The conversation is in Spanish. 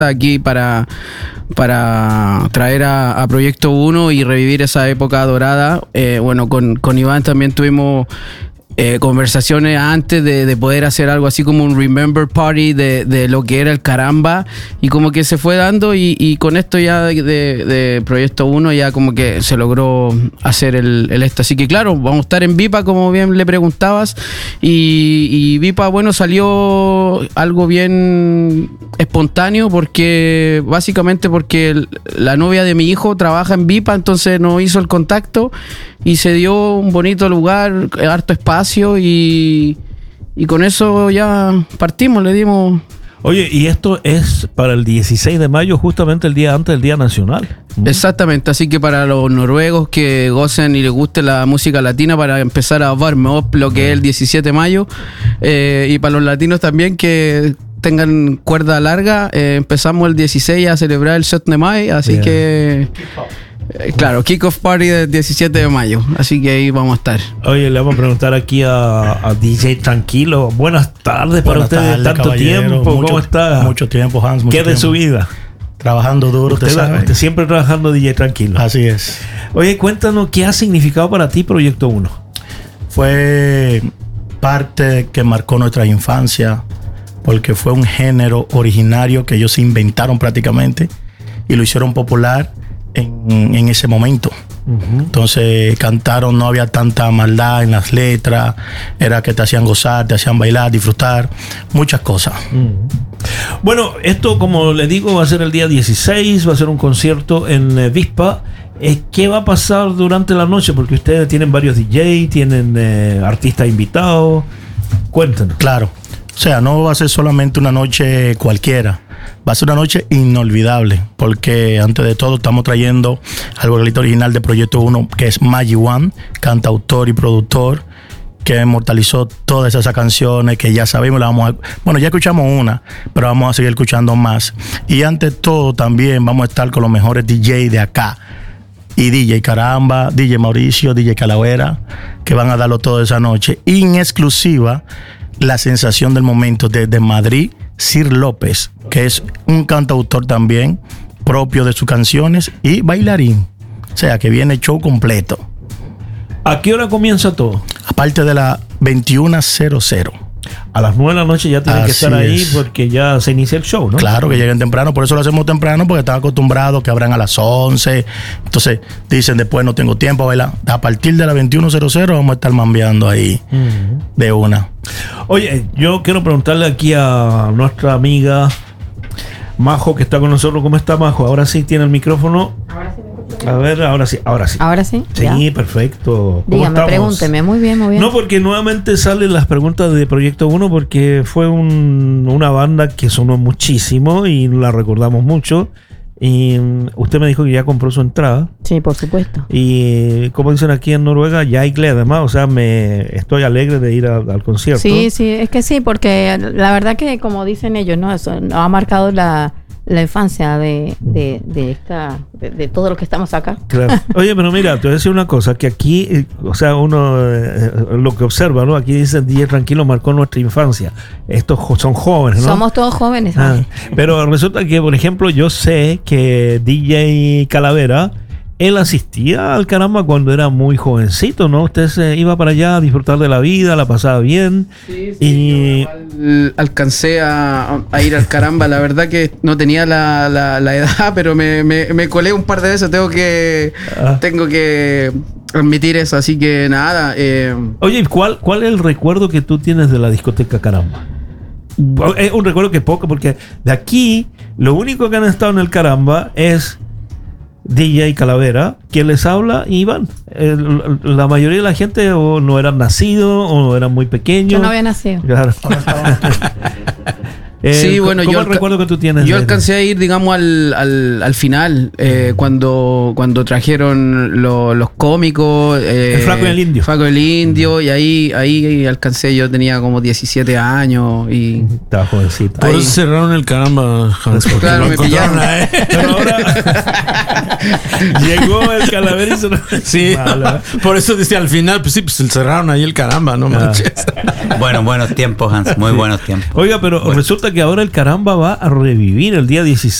aquí para traer a Proyecto 1 y revivir esa época dorada. Bueno, con Iván también tuvimos conversaciones antes de poder hacer algo así como un Remember Party de lo que era el Caramba, y como que se fue dando y con esto ya de Proyecto 1 ya como que se logró hacer el esto. Así que claro, vamos a estar en Vipa, como bien le preguntabas, y Vipa, bueno, salió algo bien espontáneo básicamente porque la novia de mi hijo trabaja en Vipa, entonces nos hizo el contacto y se dio un bonito lugar, harto espacio, y con eso ya partimos, le dimos. Oye, y esto es para el 16 de mayo, justamente el día antes del Día Nacional. Exactamente, así que para los noruegos que gocen y les guste la música latina, para empezar a warm up lo que es el 17 de mayo, y para los latinos también que tengan cuerda larga, empezamos el 16 a celebrar el 7 de mayo, así que... Claro, Kick-Off Party del 17 de mayo. Así que ahí vamos a estar. Oye, le vamos a preguntar aquí a DJ Tranquilo. Buenas tardes para ustedes. Tanto tiempo. ¿Cómo está? Mucho tiempo, Hans. ¿Qué de su vida? Trabajando duro, usted siempre trabajando, DJ Tranquilo. Así es. Oye, cuéntanos, ¿qué ha significado para ti Proyecto 1? Fue parte que marcó nuestra infancia, porque fue un género originario que ellos inventaron prácticamente y lo hicieron popular en ese momento. Entonces cantaron, no había tanta maldad en las letras, era que te hacían gozar, te hacían bailar, disfrutar, muchas cosas. Bueno, esto, como les digo, va a ser el día 16, va a ser un concierto en Vispa. ¿Qué va a pasar durante la noche? Porque ustedes tienen varios DJ, tienen artistas invitados. Cuéntanos. Claro, o sea, no va a ser solamente una noche cualquiera. Va a ser una noche inolvidable, porque antes de todo estamos trayendo al vocalista original de Proyecto 1, que es Maggie One, cantautor y productor, que inmortalizó todas esas canciones que ya sabemos. Ya escuchamos una, pero vamos a seguir escuchando más. Y ante todo también vamos a estar con los mejores DJ de acá. Y DJ Caramba, DJ Mauricio, DJ Calavera, que van a darlo toda esa noche. Y en exclusiva, la sensación del momento desde Madrid, Sir López, que es un cantautor también propio de sus canciones y bailarín. O sea, que viene show completo. ¿A qué hora comienza todo? Aparte de las 21:00. A las 9 de la noche ya tienen que estar ahí, porque ya se inicia el show, ¿no? Claro, que lleguen temprano. Por eso lo hacemos temprano, porque están acostumbrados que abran a las 11. Entonces dicen, después no tengo tiempo a bailar. A partir de las 21:00 vamos a estar mambeando ahí de una. Oye, yo quiero preguntarle aquí a nuestra amiga Majo, que está con nosotros. ¿Cómo está, Majo? Ahora sí tiene el micrófono. Ahora sí. A ver, ahora sí. ¿Ahora sí? Sí, ¿ya? Perfecto. Dígame, pregúnteme. Muy bien. No, porque nuevamente salen las preguntas de Proyecto 1, porque fue una banda que sonó muchísimo y la recordamos mucho. Y usted me dijo que ya compró su entrada. Sí, por supuesto. Y como dicen aquí en Noruega, ya hay glede, además. O sea, estoy alegre de ir al concierto. Sí, es que sí, porque la verdad que, como dicen ellos, ¿no? Eso ha marcado la infancia de todo lo que estamos acá. Claro. Oye, pero mira, te voy a decir una cosa, que aquí, o sea, uno lo que observa, ¿no? Aquí dicen DJ Tranquilo marcó nuestra infancia. Estos son jóvenes, ¿no? Somos todos jóvenes. Pero resulta que, por ejemplo, yo sé que DJ Calavera, él asistía al Caramba cuando era muy jovencito, ¿no? Usted se iba para allá a disfrutar de la vida, la pasaba bien. Sí, y alcancé a ir al Caramba. La verdad que no tenía la edad, pero me colé un par de veces. Tengo que admitir eso, así que nada. Oye, ¿cuál es el recuerdo que tú tienes de la discoteca Caramba? Es un recuerdo que poco, porque de aquí lo único que han estado en el Caramba es DJ Calavera, quien les habla, Iván. La mayoría de la gente o no eran nacidos o eran muy pequeños. Yo no había nacido. Claro. Sí, bueno, ¿cómo el recuerdo que tú tienes? Yo alcancé a ir, digamos, al final, cuando trajeron los cómicos. El Flaco y el Indio. Flaco y el Indio, y ahí alcancé, yo tenía como 17 años y... Estaba jovencito. Por eso cerraron el Caramba, Hans. Claro, me pillaron. Pero ahora llegó el Calavera y se... Sí, por eso decía al final, pues sí, pues cerraron ahí el Caramba, no manches. Buenos tiempos, Hans, muy buenos tiempos. Oiga, pero resulta resulta que ahora el Caramba va a revivir el día 16